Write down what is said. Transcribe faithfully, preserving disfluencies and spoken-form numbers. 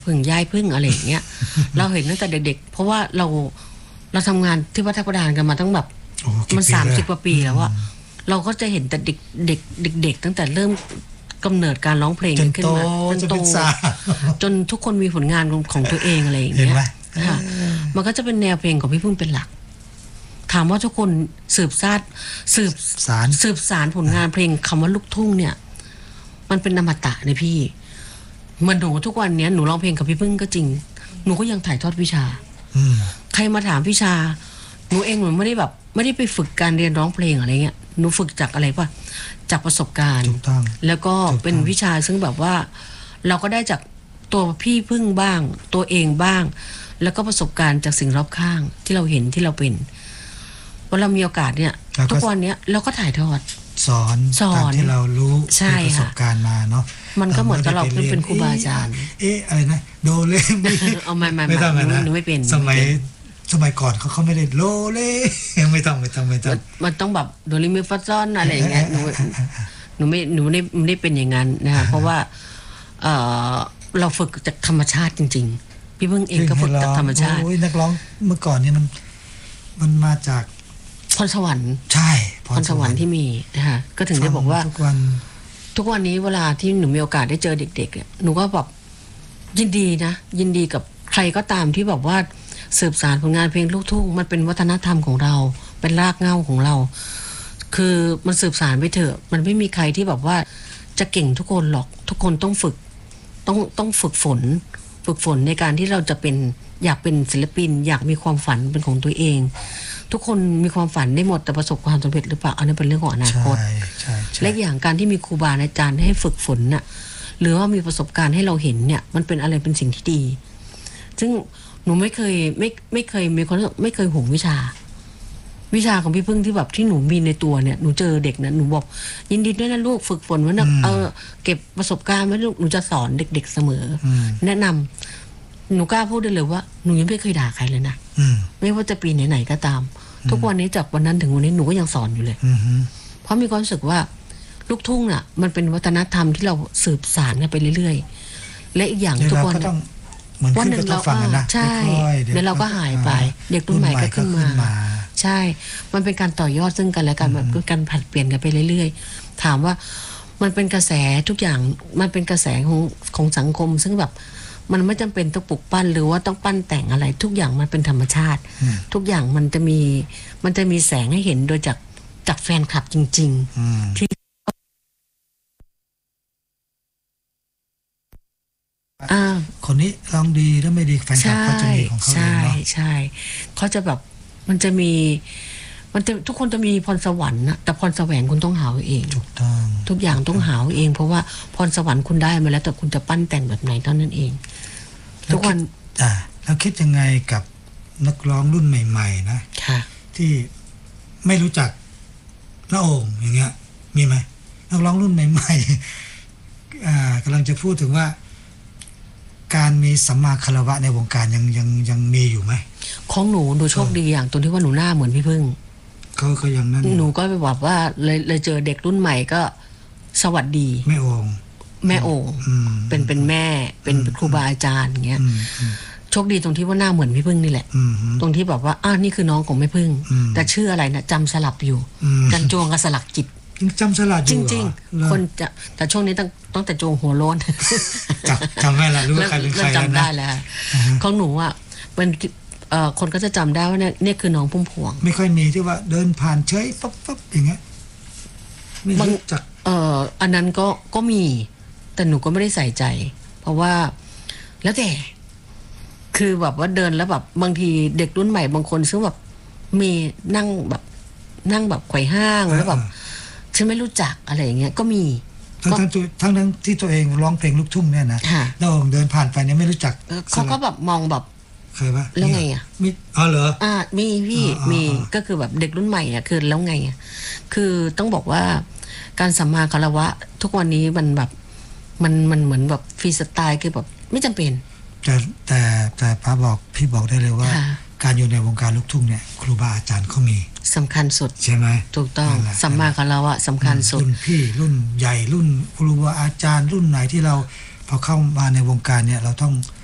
พึ่งยายพึ่งอะไรอย่างเงี้ย เราเห็นตั้งแต่เด็กๆเพราะว่าเราเราทำงานที่วัดทับกระดานกันมาตั้งแบบมันสามสิบกว่าปีแล้วอะเราก็จะเห็นแต่เด็กเด็กเด็กๆตั้งแต่เริ่มกำเนิดการร้องเพลงขึ้นมาจนโตจนทุกคนมีผลงานของตัวเองอะไรอย่างเงี้ยค่ะมันก็จะเป็นแนวเพลงของพี่พึ่งเป็นหลักถามว่าทุกคนสืบสานสืบสารสืบสารผลงานเพลงคำว่าลูกทุ่งเนี่ยมันเป็นอมตะเลยพี่เหมือนหนูทุกวันนี้หนูร้องเพลงกับพี่พึ่งก็จริงหนูก็ยังถ่ายทอดวิชาใครมาถามวิชาหนูเองหนูไม่ได้แบบไม่ได้ไปฝึกการเรียนร้องเพลงอะไรเงี้ยหนูฝึกจากอะไรป่ะจากประสบการณ์แล้วก็เป็นวิชาซึ่งแบบว่าเราก็ได้จากตัวพี่พึ่งบ้างตัวเองบ้างแล้วก็ประสบการณ์จากสิ่งรอบข้างที่เราเห็นที่เราเป็นเวลามีโอกาสเนี่ยทุกวันนี้เราก็ถ่ายทอดสอนสอนที่เรารู้ประสบการณ์มาเนาะมันก็เหมือนกับเราเป็นครูบาอาจารย์เอ๊ะอะไรนะโดเลมีเอาไม่ไม่ไม่ต้องนะหนูไม่เป็นสมัยสมัยก่อนเขาเขาไม่ได้โลเลไม่ต้องไม่ต้องไม่ต้องมันต้องแบบโดเรมีฟาซอนอะไรอย่างเงี้ยหนูหนูไม่หนูไม่ได้ไม่ได้เป็นอย่างนั้นนะคะเพราะว่าเออเราฝึกจากธรรมชาติจริงๆพี่เพิ่งเองก็ฝึกจากธรรมชาติโอ้ยนักร้องเมื่อก่อนนี่มันมันมาจากพรสวรรค์ใช่พรสวรรค์ที่มีนะคะก็ถึงได้บอกว่าทุกวันทุกวันนี้เวลาที่หนูมีโอกาสได้เจอเด็กๆหนูก็แบบยินดีนะยินดีกับใครก็ตามที่แบบว่าสืบสานผลงานเพลงลูกทุ่งมันเป็นวัฒนธรรมของเราเป็นรากเหง้าของเราคือมันสืบสานไปเถอะมันไม่มีใครที่แบบว่าจะเก่งทุกคนหรอกทุกคนต้องฝึกต้องต้องฝึกฝนฝึกฝนในการที่เราจะเป็นอยากเป็นศิลปินอยากมีความฝันเป็นของตัวเองทุกคนมีความฝันได้หมดแต่ประสบความสำเร็จหรือเปล่าอันนี้เป็นเรื่องของอนาคตและอย่างการที่มีครูบาอาจารย์ให้ฝึกฝนน่ะหรือว่ามีประสบการณ์ให้เราเห็นเนี่ยมันเป็นอะไรเป็นสิ่งที่ดีซึ่งหนูไม่เคยไม่ไม่เคยมีคนไม่เคยห่วงวิชาวิชาของพี่พึ่งที่แบบที่หนูมีในตัวเนี่ยหนูเจอเด็กนะหนูบอกยินดีด้วยนะลูกฝึกฝนไว้นะเออเก็บประสบการณ์ไว้ลูกหนูจะสอนเด็กๆเสมอแนะนำหนูกล้าพูดได้เลยว่าหนูยังไม่เคยด่าใครเลยนะไม่ว่าจะปีไหนๆก็ตามทุกวันนี้จากวันนั้นถึงวันนี้หนูก็ยังสอนอยู่เลยเพราะมีความรู้สึกว่าลูกทุ่งน่ะมันเป็นวัฒนธรรมที่เราสืบสานกันไปเรื่อยๆและอีกอย่างทุกวันวันหนึ่งเราก็ใช่แล้วเราก็หายไปเด็กรุ่นใหม่ก็ขึ้นมาใช่มันเป็นการต่อยอดซึ่งกันและกันแบบการผัดเปลี่ยนกันไปเรื่อยๆถามว่ามันเป็นกระแสทุกอย่างมันเป็นกระแสของของสังคมซึ่งแบบมันไม่จำเป็นต้องปลุกปั้นหรือว่าต้องปั้นแต่งอะไรทุกอย่างมันเป็นธรรมชาติทุกอย่างมันจะมีมันจะมีแสงให้เห็นโดยจากจากแฟนคลับจริงๆที่คนนี้ร้องดีแล้วไม่ดีแฟนคลับเขาจะมีของเขาเองเนาะใช่เขาจะแบบมันจะมีมันจะทุกคนจะมีพรสวรรค์นะแต่พรแสวงคุณต้องหาเองถูกต้องทุกอย่างต้องหาเองเพราะว่าพรสวรรค์คุณได้มาแล้วแต่คุณจะปั้นแต่งแบบไหนเท่านั้นเองทุกวันอ่าแล้วคิดยังไงกับนักร้องรุ่นใหม่ๆนะค่ะที่ไม่รู้จักน้าโอ่งอย่างเงี้ยมีไหมนักร้องรุ่นใหม่ๆอ่ากำลังจะพูดถึงว่าการมีสัมมาคารวะในวงการยังยังยังมีอยู่ไหมของหนูหนูโชคดีอย่างตรงที่ว่าหนูหน้าเหมือนพี่พึ่งเขาเขายังนั่นหนูก็ไปบอกว่าเลยเลยเจอเด็กรุ่นใหม่ก็สวัสดีแม่โอ่งแม่โอ่งเป็นเป็นแม่เป็นครูบาอาจารย์อย่างเงี้ยโชคดีตรงที่ว่าหน้าเหมือนพี่พึ่งนี่แหละตรงที่แบบว่าอ้าวนี่คือน้องของแม่พึ่งแต่ชื่ออะไรนะจำสลับอยู่จันจวงกับสลักจิตจำสลัดอยู่จริงๆคนจะแต่ช่วงนี้ต้องต้องแต่โจงหัวโล้นจำจำไม่ละรู้ว่าใครเป็นใครแล้วนะจำได้แล้วของหนูอ่ะเป็นเอ่อคนก็จะจำได้ว่าเนี่ยนี่คือน้องพุ่มพวงไม่ค่อยมีที่ว่าเดินผ่านเฉยปั๊บปั๊บอย่างเงี้ยไม่รู้จักเอ่ออันนั้นก็ก็มีแต่หนูก็ไม่ได้ใส่ใจเพราะว่าแล้วแต่คือแบบว่าเดินแล้วแบบบางทีเด็กรุ่นใหม่บางคนซึ่งแบบมีนั่งแบบนั่งแบบไขว่ห้างแล้วแบบฉันไม่รู้จักอะไรอย่างเงี้ยก็มีทั้งทั้งทั้งทั้งที่ตัวเองร้องเพลงลูกทุ่งเนี่ยนะเราเดินผ่านไปเนี่ยไม่รู้จักเขาก็แบบมองแบบเคยปะแล้วไงอ่ะมีอ๋อเหรออ่ามีพี่มีก็คือแบบเด็กรุ่นใหม่อ่ะคือแล้วไงอ่ะคือต้องบอกว่าการสัมมาคารวะทุกวันนี้มันแบบมันมันเหมือนแบบฟรีสไตล์คือแบบไม่จำเป็นแต่แต่แต่ป้าบอกพี่บอกได้เลยว่าการอยู่ในวงการลูกทุ่งเนี่ยครูบาอาจารย์เขามีสำคัญสุดใช่ไหมถูกต้องสัมมาคารวะสำคัญสุดรุ่นพี่รุ่นใหญ่รุ่นครูบาอาจารย์รุ่นไหนที่เราพอเข้ามาในวงการเนี่ยเราต้อง